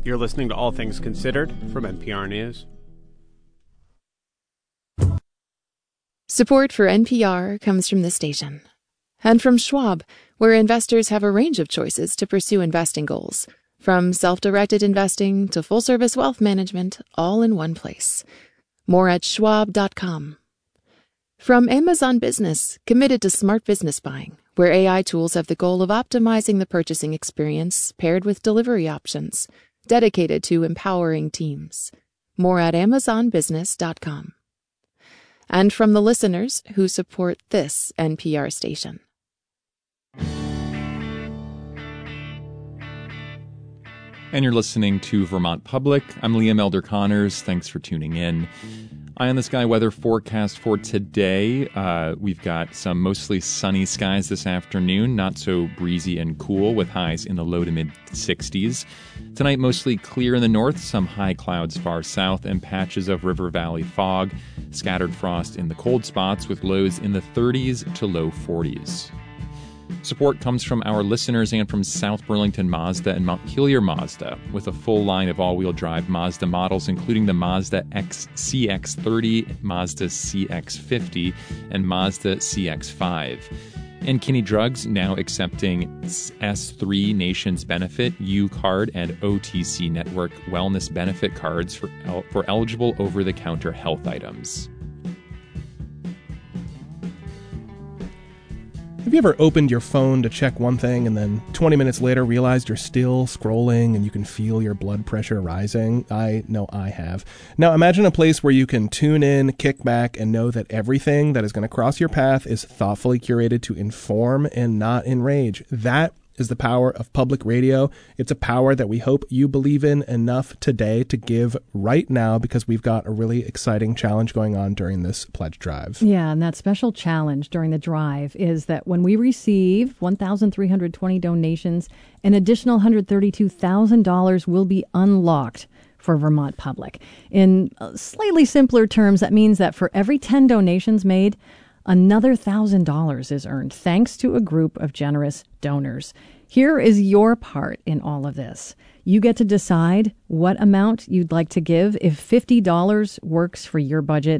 You're listening to All Things Considered from NPR News. Support for NPR comes from this station and from Schwab, where investors have a range of choices to pursue investing goals, from self-directed investing to full-service wealth management, all in one place. More at schwab.com. From Amazon Business, committed to smart business buying, where AI tools have the goal of optimizing the purchasing experience paired with delivery options, dedicated to empowering teams. More at amazonbusiness.com. And from the listeners who support this NPR station. And you're listening to Vermont Public. I'm Liam Elder Connors. Thanks for tuning in. Eye on the Sky weather forecast for today. We've got some mostly sunny skies this afternoon, not so breezy and cool, with highs in the low to mid 60s. Tonight, mostly clear in the north, some high clouds far south, and patches of river valley fog. Scattered frost in the cold spots, with lows in the 30s to low 40s. Support comes from our listeners and from South Burlington Mazda and Montpelier Mazda, with a full line of all-wheel drive Mazda models, including the Mazda CX-30, Mazda CX-50, and Mazda CX-5. And Kinney Drugs now accepting S3 Nations Benefit, U-Card, and OTC Network Wellness Benefit cards for eligible over-the-counter health items. Have you ever opened your phone to check one thing and then 20 minutes later realized you're still scrolling and you can feel your blood pressure rising? I know I have. Now imagine a place where you can tune in, kick back, and know that everything that is going to cross your path is thoughtfully curated to inform and not enrage. That is the power of public radio. It's a power that we hope you believe in enough today to give right now, because we've got a really exciting challenge going on during this pledge drive. Yeah, and that special challenge during the drive is that when we receive 1,320 donations, an additional $132,000 will be unlocked for Vermont Public. In slightly simpler terms, that means that for every 10 donations made, another $1,000 is earned thanks to a group of generous donors. Here is your part in all of this. You get to decide what amount you'd like to give. If $50 works for your budget,